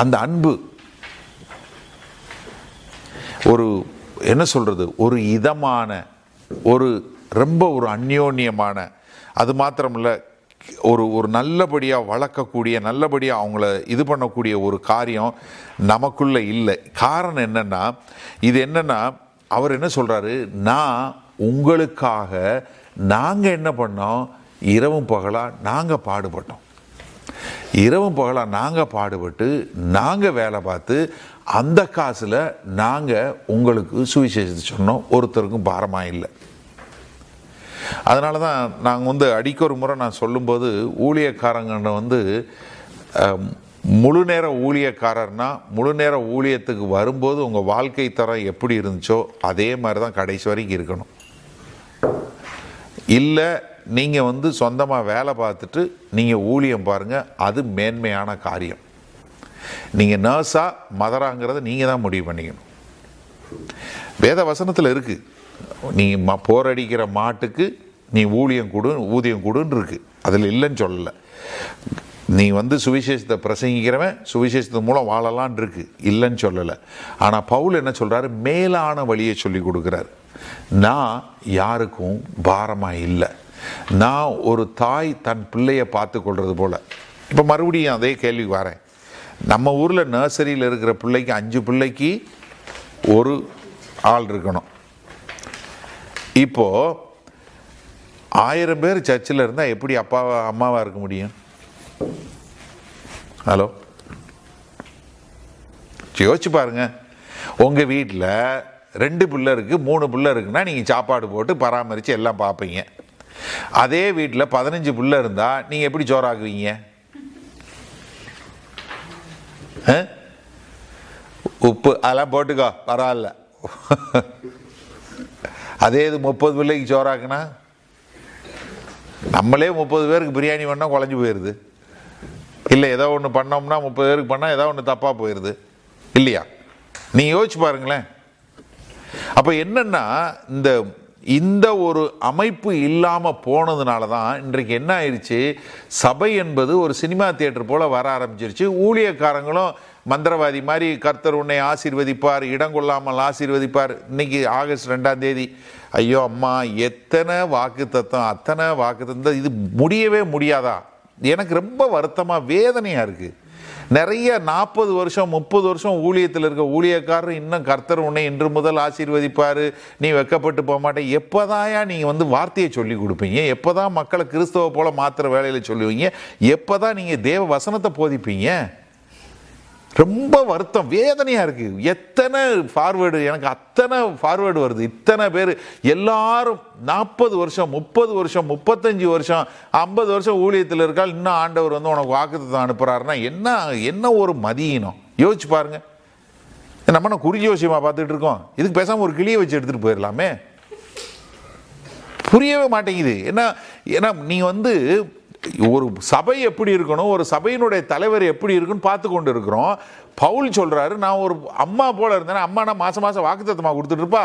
அந்த அன்பு ஒரு என்ன சொல்கிறது, ஒரு இதமான, ஒரு ரொம்ப ஒரு அந்யோன்யமான, அது மாத்திரமில்ல ஒரு நல்லபடியாக வளர்க்கக்கூடிய, நல்லபடியாக அவங்கள இது பண்ணக்கூடிய ஒரு காரியம் நமக்குள்ளே இல்லை. காரணம் என்னென்னா, இது என்னென்னா அவர் என்ன சொல்கிறாரு, நான் உங்களுக்காக நாங்கள் என்ன பண்ணோம், இரவும் பகலாக நாங்கள் பாடுபட்டோம். இரவும் பகலாக நாங்கள் பாடுபட்டு நாங்கள் வேலை பார்த்து அந்த காசில் நாங்கள் உங்களுக்கு சுவிசேஷத்தை சொன்னோம். ஒருத்தருக்கும் பாரமாக இல்லை. அதனால தான் நாங்கள் அடிக்கொரு முறை நான் சொல்லும்போது, ஊழியக்காரங்க முழு நேர ஊழியக்காரர்னா முழு நேர ஊழியத்துக்கு வரும்போது உங்கள் வாழ்க்கை தரம் எப்படி இருந்துச்சோ அதே மாதிரி தான் கடைசி வரைக்கும் இருக்கணும். இல்லை நீங்கள் சொந்தமாக வேலை பார்த்துட்டு நீங்கள் ஊழியம் பாருங்கள், அது மேன்மையான காரியம். நீங்கள் நர்ஸா மதராங்கிறத நீங்கள் தான் முடிவு பண்ணிக்கணும். வேத வசனத்தில் இருக்குது, நீ போரடிக்கிற மாட்டுக்கு நீ ஊழியம் ஊதியம் கொடுன்னு இருக்கு, அதில் இல்லைன்னு சொல்லலை. நீ சுவிசேஷத்தை பிரசங்கிக்கிறவன் சுவிசேஷத்து மூலம் வாழலான் இருக்கு, இல்லைன்னு சொல்லலை. ஆனால் பவுல் என்ன சொல்கிறாரு, மேலான வழியை சொல்லி கொடுக்குறாரு. நான் யாருக்கும் பாரமாக இல்லை. நான் ஒரு தாய் தன் பிள்ளையை பார்த்து கொள்வது போல். இப்போ மறுபடியும் அதே கேள்வி வரேன். நம்ம ஊரில் நர்சரியில் இருக்கிற பிள்ளைக்கு 5 பிள்ளைக்கு ஒரு ஆள் இருக்கணும். இப்போது 1000 பேர் சர்ச்சில் இருந்தால் எப்படி அம்மாவாக இருக்க முடியும்? ஹலோ, யோசிச்சு பாருங்க. உங்கள் வீட்டில் 2 பிள்ளை இருக்குது, 3 பிள்ளை இருக்குன்னா நீங்கள் சாப்பாடு போட்டு பராமரித்து எல்லாம் பார்ப்பீங்க. அதே வீட்டில் 15 பிள்ளை இருந்தால் நீங்கள் எப்படி சோறாக்குவீங்க? உப்பு அதெல்லாம் போட்டுக்கோ பரவாயில்ல. அதே இது 30 பிள்ளைக்கு சோறாக்குனா, நம்மளே 30 பேருக்கு பிரியாணி பண்ணால் குழஞ்சி போயிடுது. இல்லை ஏதோ ஒன்று பண்ணோம்னா 30 பேருக்கு பண்ணால் ஏதோ ஒன்று தப்பாக போயிடுது இல்லையா? நீங்கள் யோசிச்சு பாருங்களேன். அப்போ என்னன்னா, இந்த ஒரு அமைப்பு இல்லாமல் போனதுனால தான் இன்றைக்கு என்ன ஆயிடுச்சு, சபை என்பது ஒரு சினிமா தியேட்டர் போல் வர ஆரம்பிச்சிருச்சு. ஊழியக்காரங்களும் மந்திரவாதி மாதிரி கர்த்தர் உன்னை ஆசீர்வதிப்பார், இடம் கொள்ளாமல் ஆசீர்வதிப்பார். இன்னைக்கு ஆகஸ்ட் 2ஆம் தேதி, ஐயோ அம்மா, எத்தனை வாக்குத்தத்தம், அத்தனை வாக்குத்தத்தம், இது முடியவே முடியாதா? எனக்கு ரொம்ப வருத்தமாக வேதனையாக இருக்குது. நிறைய 40 வருஷம் 30 வருஷம் ஊழியத்தில் இருக்க ஊழியக்காரர் இன்னும் கர்த்தர் உன்னை இன்று முதல் ஆசீர்வதிப்பார், நீ வெக்கப்பட்டு போக மாட்டே. எப்போதாயா நீங்கள் வார்த்தையை சொல்லி கொடுப்பீங்க? எப்போதான் மக்களை கிறிஸ்தவ போல மாத்திர வேலையில் சொல்லுவீங்க? எப்போதான் நீங்கள் தேவ வசனத்தை போதிப்பீங்க? ரொம்ப வருத்தம், வேதனையாக இருக்குது. எத்தனை ஃபார்வேர்டு, எனக்கு அத்தனை ஃபார்வேர்டு வருது. இத்தனை பேர் எல்லாரும் 40 வருஷம் 30 வருஷம் 35 வருஷம் 50 வருஷம் ஊழியத்தில் இருக்கால், இன்னும் ஆண்டவர் உனக்கு வாக்குத்தத்தம் அனுப்புகிறாருன்னா என்ன ஒரு மதியினம். யோசிச்சு பாருங்க. நம்ம குறி ஜோசியமாக பார்த்துட்டு இருக்கோம். இதுக்கு பேசாமல் ஒரு கிளியை வச்சு எடுத்துகிட்டு போயிடலாமே. புரியவே மாட்டேங்குது. ஏன்னா நீங்கள் ஒரு சபை எப்படி இருக்கணும், ஒரு சபையினுடைய தலைவர் எப்படி இருக்குன்னு பார்த்து கொண்டு இருக்கிறோம். பவுல் சொல்றாரு, நான் ஒரு அம்மா போல இருந்தேன், அம்மா நான் மாசம் மாசம் வாக்குத்தத்தமா கொடுத்துட்டு இருப்பா.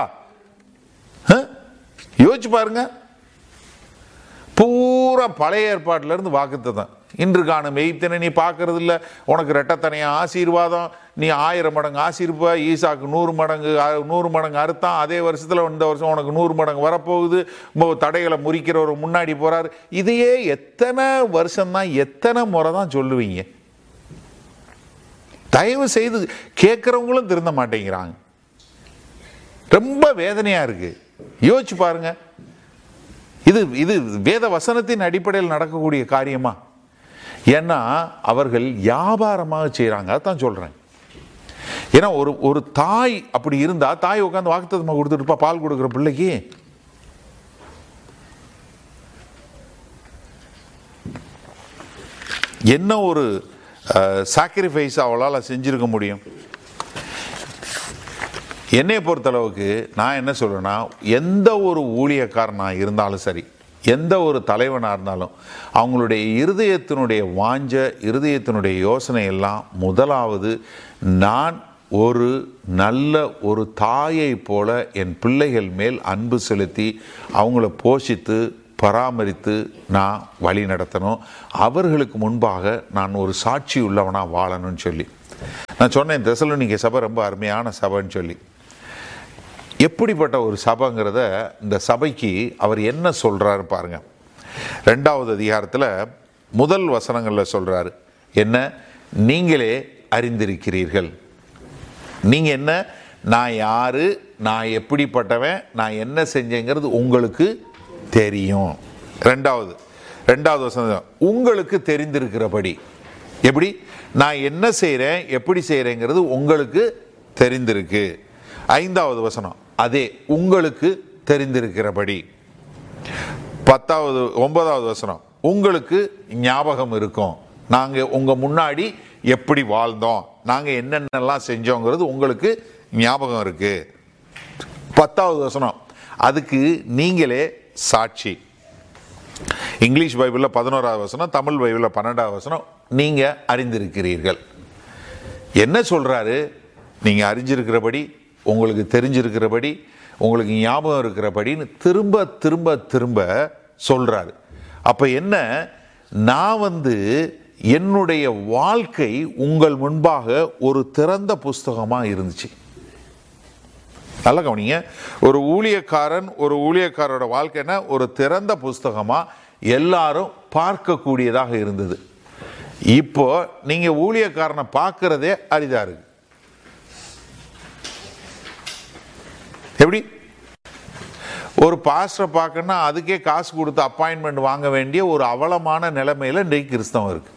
யோசிச்சு பாருங்க. பூரா பழைய ஏற்பாட்டில இருந்து வாக்குத்தத்தம். இன்று காணும் மெய்த்தனை நீ பார்க்கறது இல்லை, உனக்கு ரெட்டத்தனையா ஆசீர்வாதம், நீ 1000 மடங்கு ஆசீர்வா, ஈசாக்கு 100 மடங்கு அறுத்தான், அதே வருஷத்துல இந்த வருஷம் உனக்கு 100 மடங்கு வரப்போகுது, தடைகளை முறிக்கிறவர் முன்னாடி போறாரு. இதையே எத்தனை வருஷம்தான், எத்தனை முறை தான் சொல்லுவீங்க? தயவு செய்து கேட்கிறவங்களும் திருந்த மாட்டேங்கிறாங்க. ரொம்ப வேதனையா இருக்கு. யோசிச்சு பாருங்க. இது வேத வசனத்தின் அடிப்படையில் நடக்கக்கூடிய காரியமா? ஏன்னா அவர்கள் வியாபாரமாக செய்யறாங்க. அதான் சொல்றேன். ஏன்னா ஒரு தாய் அப்படி இருந்தா, தாய் உட்காந்து வாக்குத்தத்தமா கொடுத்துட்டு இருப்பா பால் கொடுக்குற பிள்ளைக்கு. என்ன ஒரு சாக்ரிஃபைஸ் அவளால் செஞ்சிருக்க முடியும்? என்னை பொறுத்தளவுக்கு நான் என்ன சொல்றேன்னா, எந்த ஒரு ஊழியக்காரனாக இருந்தாலும் சரி, எந்த ஒரு தலைவனாக இருந்தாலும், அவங்களுடைய இருதயத்தினுடைய வாஞ்ச, இருதயத்தினுடைய யோசனை எல்லாம் முதலாவது, நான் ஒரு நல்ல ஒரு தாயை போல என் பிள்ளைகள் மேல் அன்பு செலுத்தி அவங்கள போஷித்து பராமரித்து நான் வழி நடத்தணும். அவர்களுக்கு முன்பாக நான் ஒரு சாட்சி உள்ளவனாக வாழணும்னு சொல்லி நான் சொன்னேன் தெசலோனிக்கே சபை ரொம்ப அருமையான சபைன்னு சொல்லி. எப்படிப்பட்ட ஒரு சபைங்கிறத இந்த சபைக்கு அவர் என்ன சொல்றாரு பாருங்க. 2வது அதிகாரத்தில் முதல் வசனங்களில் சொல்றாரு என்ன, நீங்களே அறிந்திருக்கிறீர்கள். நீங்க என்ன, நான் யாரு, நான் எப்படிப்பட்டவன், நான் என்ன செஞ்சேங்கிறது உங்களுக்கு தெரியும். ரெண்டாவது வசனம், உங்களுக்கு தெரிந்திருக்கிறபடி. எப்படி, நான் என்ன செய்கிறேன் எப்படி செய்கிறேங்கிறது உங்களுக்கு தெரிந்திருக்கு. 5வது வசனம், அதே உங்களுக்கு தெரிந்திருக்கிறபடி. 9வது வசனம், உங்களுக்கு ஞாபகம் இருக்கும், நாங்கள் உங்கள் முன்னாடி எப்படி வாழ்ந்தோம், நாங்கள் என்னென்னலாம் செஞ்சோங்கிறது உங்களுக்கு ஞாபகம் இருக்கு. 10வது வசனம், அதுக்கு நீங்களே சாட்சி. இங்கிலீஷ் பைபிளில் 11வது வசனம், தமிழ் பைபிளில் 12வது வசனம், நீங்க அறிந்திருக்கிறீர்கள். என்ன சொல்றாரு, நீங்க அறிஞ்சிருக்கிறபடி, உங்களுக்கு தெரிஞ்சிருக்கிறபடி, உங்களுக்கு ஞாபகம் இருக்கிறபடின்னு திரும்ப திரும்ப திரும்ப சொல்றாரு. அப்ப என்ன, நான் என்னுடைய வாழ்க்கை உங்கள் முன்பாக ஒரு திறந்த புஸ்தகமா இருந்துச்சு. நல்ல கவனிங்க, ஒரு ஊழியக்காரோட வாழ்க்கைன்னா ஒரு திறந்த புஸ்தகமா எல்லாரும் பார்க்கக்கூடியதாக இருந்தது. இப்போ நீங்க ஊழியக்காரனை பார்க்கிறதே அரிதா இருக்கு. எப்படி, ஒரு பாஸ்டரை பார்க்கணும்னா அதுக்கே காசு கொடுத்து அப்பாயின்மெண்ட் வாங்க வேண்டிய ஒரு அவலமான நிலைமையில இன்றைக்கு கிறிஸ்தவம் இருக்கு.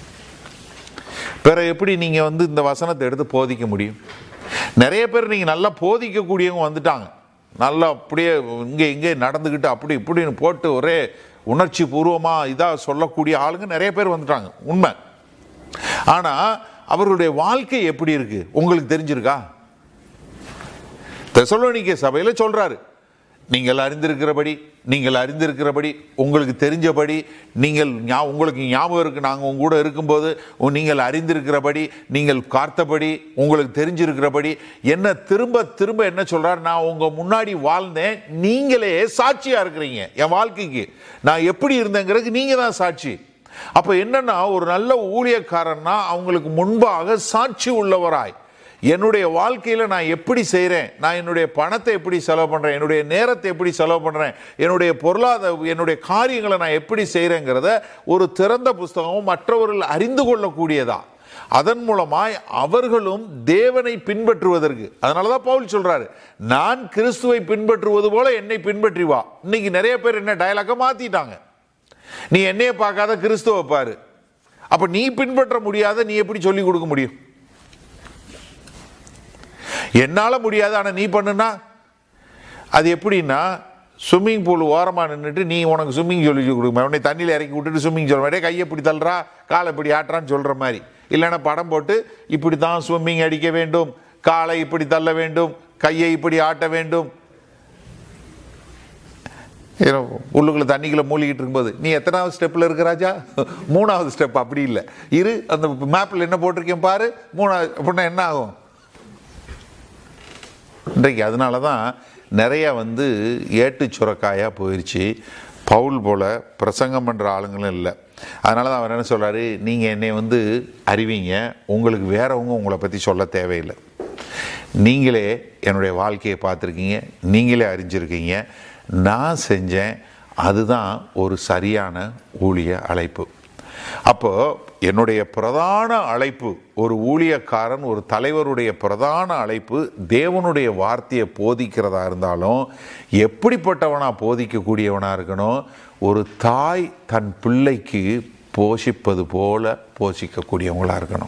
பிற எப்படி நீங்க இந்த வசனத்தை எடுத்து போதிக்க முடியும்? நிறைய பேர் நீங்க நல்லா போதிக்கக்கூடியவங்க வந்துட்டாங்க, நல்லா அப்படியே இங்கே நடந்துக்கிட்டு அப்படி இப்படின்னு போட்டு ஒரே உணர்ச்சி பூர்வமா இதாக சொல்லக்கூடிய ஆளுங்க நிறைய பேர் வந்துட்டாங்க, உண்மை. ஆனா அவருடைய வாழ்க்கை எப்படி இருக்கு உங்களுக்கு தெரிஞ்சிருக்கா? தெசலோனிக்கே சபையில சொல்றாரு, நீங்கள் அறிந்திருக்கிறபடி உங்களுக்கு தெரிஞ்சபடி, உங்களுக்கு ஞாபகம் இருக்கு, நாங்கள் உங்க கூட இருக்கும்போது நீங்கள் அறிந்திருக்கிறபடி, நீங்கள் பார்த்தபடி, உங்களுக்கு தெரிஞ்சிருக்கிறபடி, என்ன திரும்ப திரும்ப என்ன சொல்றாரு, நான் உங்க முன்னாடி வாழ்ந்தேன், நீங்களே சாட்சியா இருக்கிறீங்க. என் வாழ்க்கைக்கு நான் எப்படி இருந்தேங்கிறதுக்கு நீங்க தான் சாட்சி. அப்ப என்னன்னா, ஒரு நல்ல ஊழியக்காரன்னா அவங்களுக்கு முன்பாக சாட்சி உள்ளவராய், என்னுடைய வாழ்க்கையில் நான் எப்படி செய்கிறேன், நான் என்னுடைய பணத்தை எப்படி செலவு பண்ணுறேன், என்னுடைய நேரத்தை எப்படி செலவு பண்ணுறேன், என்னுடைய காரியங்களை நான் எப்படி செய்கிறேங்கிறத ஒரு திறந்த புஸ்தகமும் மற்றவர்கள் அறிந்து கொள்ளக்கூடியதா. அதன் மூலமாய் அவர்களும் தேவனை பின்பற்றுவதற்கு, அதனாலதான் பவுல் சொல்றாரு, நான் கிறிஸ்துவை பின்பற்றுவது போல என்னை பின்பற்றி வா. இன்னைக்கு நிறைய பேர் என்ன டயலாக மாத்திட்டாங்க, நீ என்னைய பார்க்காத கிறிஸ்துவை பாரு. அப்ப நீ பின்பற்ற முடியாத நீ எப்படி சொல்லிக் கொடுக்க முடியும்? என்னால முடியாது ஆனா நீ பண்ணுனா அது எப்படின்னா, ஸ்விம்மிங் பூல் ஓரமாக நின்றுட்டு நீ உனக்கு ஸ்விம்மிங் சொல்லி கொடுக்க, உடனே தண்ணியில் இறக்கி விட்டுட்டு ஸ்விம்மிங் சொல்ல மாட்டே, கையை இப்படி தள்ளுறா காலை இப்படி ஆட்டுறான்னு சொல்ற மாதிரி. இல்லைன்னா படம் போட்டு இப்படி தான் ஸ்விம்மிங் அடிக்க வேண்டும், காலை இப்படி தள்ள வேண்டும், கையை இப்படி ஆட்ட வேண்டும். உள்ளுக்குள்ள தண்ணிக்குள்ள மூழ்கிட்டு இருக்கும்போது நீ எத்தனாவது ஸ்டெப்ல இருக்க ராஜா? 3வது ஸ்டெப். அப்படி இல்லை, இரு அந்த மேப்ல என்ன போட்டிருக்கேன் பாரு, 3வது. அப்படின்னா என்ன ஆகும் இன்றைக்கு? அதனால தான் நிறைய ஏட்டு சுரக்காயா போயிடுச்சு. பவுல் போல பிரசங்கம் பண்ணுற ஆளுங்களும் இல்லை. அதனால தான் அவர் என்ன சொல்கிறாரு, நீங்கள் என்னை அறிவிங்க, உங்களுக்கு வேறவங்க உங்களை பற்றி சொல்ல தேவையில்லை. நீங்களே என்னுடைய வாழ்க்கையை பார்த்துருக்கீங்க, நீங்களே அறிஞ்சிருக்கீங்க, நான் செஞ்சேன், அதுதான் ஒரு சரியான ஊழிய அழைப்பு. அப்போ என்னுடைய பிரதான அழைப்பு, ஒரு ஊழியக்காரன் ஒரு தலைவருடைய பிரதான அழைப்பு தேவனுடைய வார்த்தையை போதிக்கிறதா இருந்தாலும் எப்படிப்பட்டவனா போதிக்கக்கூடியவனா இருக்கணும்? ஒரு தாய் தன் பிள்ளைக்கு போஷிப்பது போல போஷிக்கக்கூடியவங்களா இருக்கணும்.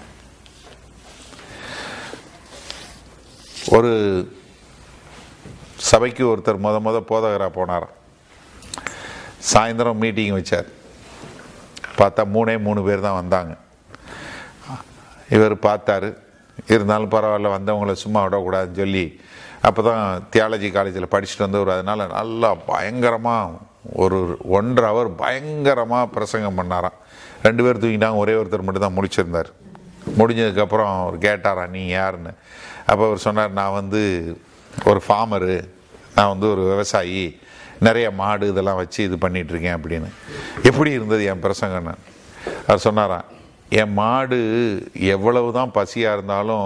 ஒரு சபைக்கு ஒருத்தர் முத போதகராக போனார். சாயந்தரம் மீட்டிங் வச்சார். பார்த்தா 3 பேர் தான் வந்தாங்க. இவர் பார்த்தாரு, இருந்தாலும் பரவாயில்ல வந்தவங்களை சும்மா விடக்கூடாதுன்னு சொல்லி அப்போ தான் தியாலஜி காலேஜில் படிச்சுட்டு வந்தவர். அதனால் நல்லா பயங்கரமாக ஒரு 1.5 hour பயங்கரமாக பிரசங்கம் பண்ணாராம். 2 பேர் தூங்கிட்டாங்க, ஒரே ஒருத்தர் மட்டும் தான் முடிச்சிருந்தார். முடிஞ்சதுக்கப்புறம் அவர் கேட்டாரா நீ யாருன்னு. அப்போ அவர் சொன்னார், நான் ஒரு ஃபார்மரு, நான் ஒரு விவசாயி, நிறைய மாடு இதெல்லாம் வச்சு இது பண்ணிகிட்ருக்கேன் அப்படின்னு. எப்படி இருந்தது என் பிரசங்கன்னு? அவர் சொன்னாராம், என் மாடு எவ்வளவு தான் பசியாக இருந்தாலும்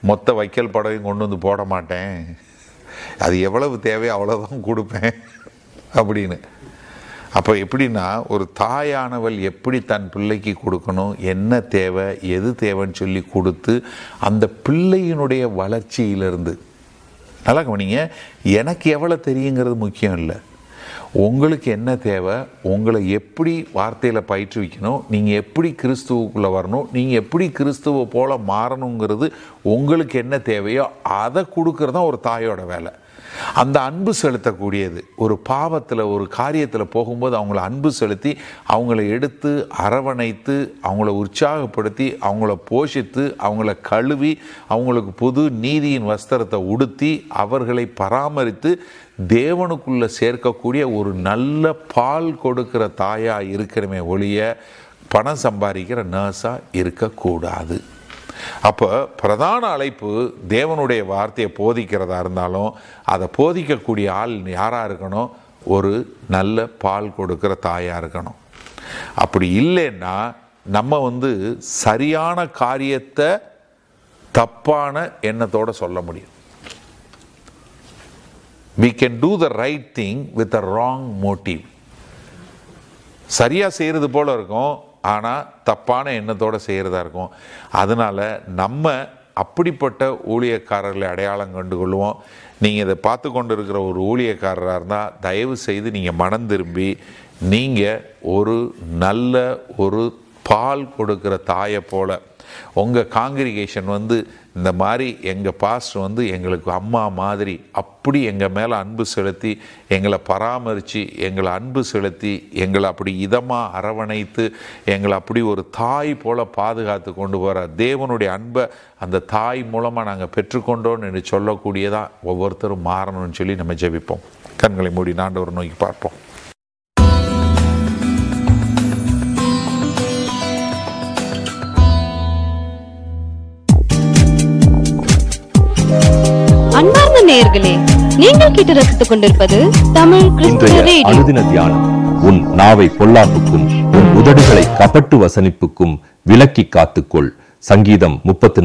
மொத்த வைக்கல் படவையும் கொண்டு வந்து போட மாட்டேன், அது எவ்வளவு தேவையோ அவ்வளோதான் கொடுப்பேன் அப்படின்னு. அப்போ எப்படின்னா, ஒரு தாயானவள் எப்படி தன் பிள்ளைக்கு கொடுக்கணும், என்ன தேவை எது தேவைன்னு சொல்லி கொடுத்து அந்த பிள்ளையினுடைய வளர்ச்சியிலிருந்து, நல்லா கவனிங்க, எனக்கு எவ்வளோ தெரியுங்கிறது முக்கியம் இல்லை, உங்களுக்கு என்ன தேவை, உங்களை எப்படி வார்த்தையில் பயிற்றுவிக்கணும், நீங்கள் எப்படி கிறிஸ்துவுக்குள்ளே வரணும், நீங்கள் எப்படி கிறிஸ்துவை போல மாறணுங்கிறது உங்களுக்கு என்ன தேவையோ அதை கொடுக்கறது தான் ஒரு தாயோட வேலை. அந்த அன்பு செலுத்தக்கூடியது, ஒரு பாவத்தில் ஒரு காரியத்தில் போகும்போது அவங்கள அன்பு செலுத்தி அவங்கள எடுத்து அரவணைத்து அவங்கள உற்சாகப்படுத்தி அவங்கள போஷித்து அவங்கள கழுவி அவங்களுக்கு புது நீதியின் வஸ்திரத்தை உடுத்தி அவர்களை பராமரித்து தேவனுக்குள்ளே சேர்க்கக்கூடிய ஒரு நல்ல பால் கொடுக்கிற தாயாக இருக்கிறமே ஒழிய பணம் சம்பாதிக்கிற நர்ஸாக இருக்கக்கூடாது. அப்போ பிரதான அழைப்பு தேவனுடைய வார்த்தையை போதிக்கிறதா இருந்தாலும் அதை போதிக்கக்கூடிய ஆள் யாராக இருக்கணும், ஒரு நல்ல பால் கொடுக்கிற தாயாக இருக்கணும். அப்படி இல்லைன்னா நம்ம சரியான காரியத்தை தப்பான எண்ணத்தோடு சொல்ல முடியும். We can do the right thing with a wrong motive. சரியாக செய்கிறது போல இருக்கும், ஆனால் தப்பான எண்ணத்தோடு செய்கிறதா இருக்கும். அதனால் நம்ம அப்படிப்பட்ட ஊழியக்காரர்களை அடையாளம் கண்டு கொள்வோம். நீங்கள் இதை பார்த்து கொண்டு இருக்கிற ஒரு ஊழியக்காரராக இருந்தால் தயவு செய்து நீங்கள் மனம் திரும்பி நீங்கள் ஒரு நல்ல ஒரு பால் கொடுக்கிற தாயை போல் உங்கள் காங்கிரிகேஷன் இந்த மாதிரி எங்கள் பாஸ்டர் எங்களுக்கு அம்மா மாதிரி அப்படி எங்கள் மேலே அன்பு செலுத்தி எங்களை பராமரித்து எங்களை அன்பு செலுத்தி எங்களை அப்படி இதமாக அரவணைத்து எங்களை அப்படி ஒரு தாய் போல் பாதுகாத்து கொண்டு போகிற தேவனுடைய அன்பை அந்த தாய் மூலமாக நாங்கள் பெற்றுக்கொண்டோன்னு என்று சொல்லக்கூடியதான் ஒவ்வொருத்தரும் மாறணும்னு சொல்லி நம்ம ஜெபிப்போம். கண்களை மூடி ஆண்டவரை நோக்கி பார்ப்போம். அன்பார்ந்த நேயர்களே, நீங்கள் கேட்டு ரசித்துக் கொண்டிருப்பது தமிழ் கிறிஸ்துவ ரேடியோ. அனுதின தியானம். உன் நாவை பொல்லாப்புக்கும் உன் உதடுகளை கபட்டு வசனிப்புக்கும் விலக்கி காத்துக்கொள். சங்கீதம்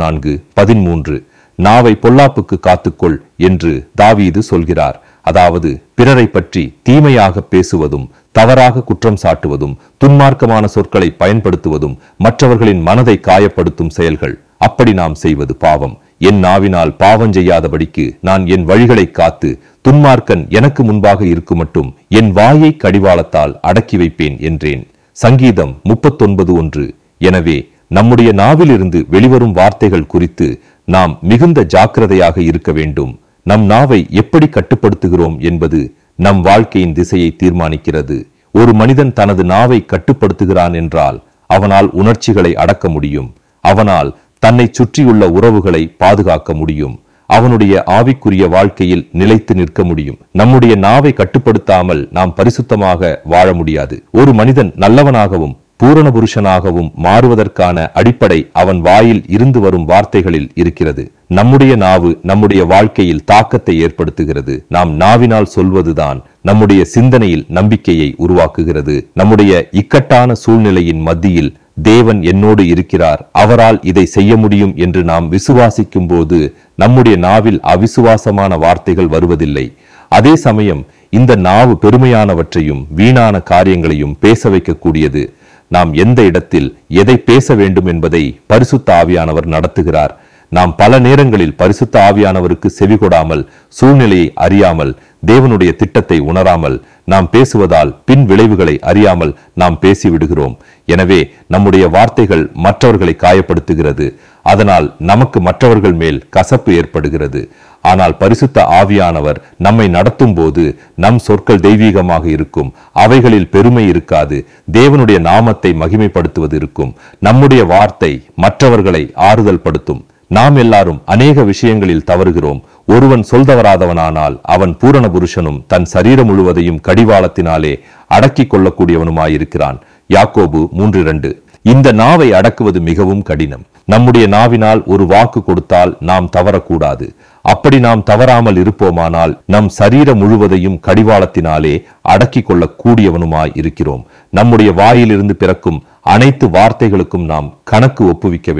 34:13. நாவை பொல்லாப்புக்கு காத்துக்கொள் என்று தாவீது சொல்கிறார். அதாவது பிறரை பற்றி தீமையாக பேசுவதும், தவறாக குற்றம் சாட்டுவதும், துன்மார்க்கமான சொற்களை பயன்படுத்துவதும் மற்றவர்களின் மனதை காயப்படுத்தும் செயல்கள். அப்படி நாம் செய்வது பாவம். என் நாவினால் பாவம் செய்யாதபடிக்கு நான் என் வழிகளை காத்து துன்மார்க்கன் எனக்கு முன்பாக இருக்கும் மட்டும் என் வாயை கடிவாளத்தால் அடக்கி வைப்பேன் என்றேன். சங்கீதம் 39:1. எனவே நம்முடைய நாவிலிருந்து வெளிவரும் வார்த்தைகள் குறித்து நாம் மிகுந்த ஜாக்கிரதையாக இருக்க வேண்டும். நம் நாவை எப்படி கட்டுப்படுத்துகிறோம் என்பது நம் வாழ்க்கையின் திசையை தீர்மானிக்கிறது. ஒரு மனிதன் தனது நாவை கட்டுப்படுத்துகிறான் என்றால் அவனால் உணர்ச்சிகளை அடக்க முடியும். அவனால் தன்னை சுற்றியுள்ள உறவுகளை பாதுகாக்க முடியும். அவனுடைய ஆவிக்குரிய வாழ்க்கையில் நிலைத்து நிற்க முடியும். நம்முடைய நாவை கட்டுப்படுத்தாமல் நாம் பரிசுத்தமாக வாழ முடியாது. ஒரு மனிதன் நல்லவனாகவும் பூரண புருஷனாகவும் மாறுவதற்கான அடிப்படை அவன் வாயில் இருந்து வரும் வார்த்தைகளில் இருக்கிறது. நம்முடைய நாவு நம்முடைய வாழ்க்கையில் தாக்கத்தை ஏற்படுத்துகிறது. நாம் நாவினால் சொல்வதுதான் நம்முடைய சிந்தனையில் நம்பிக்கையை உருவாக்குகிறது. நம்முடைய இக்கட்டான சூழ்நிலையின் மத்தியில் தேவன் என்னோடு இருக்கிறார், அவரால் இதை செய்ய முடியும் என்று நாம் விசுவாசிக்கும் போது நம்முடைய நாவில் அவிசுவாசமான வார்த்தைகள் வருவதில்லை. அதே சமயம் இந்த நாவு பெருமையானவற்றையும் வீணான காரியங்களையும் பேச வைக்கக்கூடியது. நாம் எந்த இடத்தில் எதை பேச வேண்டும் என்பதை பரிசுத்த ஆவியானவர் நடத்துகிறார். நாம் பல நேரங்களில் பரிசுத்த ஆவியானவருக்கு செவிகொடாமல், சூழ்நிலையை அறியாமல், தேவனுடைய திட்டத்தை உணராமல் நாம் பேசுவதால் பின் விளைவுகளை அறியாமல் நாம் பேசிவிடுகிறோம். எனவே நம்முடைய வார்த்தைகள் மற்றவர்களை காயப்படுத்துகிறது. அதனால் நமக்கு மற்றவர்கள் மேல் கசப்பு ஏற்படுகிறது. ஆனால் பரிசுத்த ஆவியானவர் நம்மை நடத்தும் போது நம் சொற்கள் தெய்வீகமாக இருக்கும். அவைகளில் பெருமை இருக்காது. தேவனுடைய நாமத்தை மகிமைப்படுத்துவது இருக்கும். நம்முடைய வார்த்தை மற்றவர்களை ஆறுதல் படுத்தும். நாம் எல்லாரும் அநேக விஷயங்களில் தவறுகிறோம். ஒருவன் சொல்தவராதவனானால் அவன் பூரண புருஷனும் தன் சரீரம் முழுவதையும் கடிவாளத்தினாலே அடக்கிக் கொள்ளக்கூடியவனுமாயிருக்கிறான். யாக்கோபு 3:2. இந்த நாவை அடக்குவது மிகவும் கடினம். நம்முடைய நாவினால் ஒரு வாக்கு கொடுத்தால் நாம் தவறக்கூடாது. அப்படி நாம் தவறாமல் இருப்போமானால் நம் சரீரம் முழுவதையும் கடிவாளத்தினாலே அடக்கிக் கொள்ளக்கூடியவனுமாய் இருக்கிறோம். நம்முடைய வாயிலிருந்து பிறக்கும் அனைத்து வார்த்தைகளுக்கும் நாம் கணக்கு ஒப்புவிக்க வேண்டும்.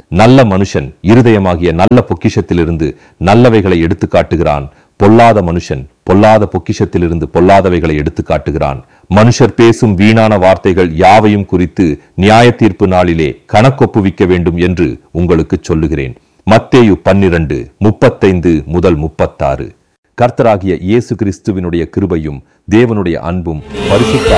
நல்ல மனுஷன் இருதயமாகிய நல்ல பொக்கிஷத்திலிருந்து நல்லவைகளை எடுத்து காட்டுகிறான். பொல்லாத மனுஷன் பொல்லாத பொக்கிஷத்திலிருந்து பொல்லாதவைகளை எடுத்து காட்டுகிறான். மனுஷர் பேசும் வீணான வார்த்தைகள் யாவையும் குறித்து நியாய தீர்ப்பு நாளிலே கணக்கொப்புவிக்க வேண்டும் என்று உங்களுக்கு சொல்லுகிறேன். மத்தேயு 12:35-36. கர்த்தராகிய இயேசு கிறிஸ்துவினுடைய கிருபையும் தேவனுடைய அன்பும் பரிசுத்த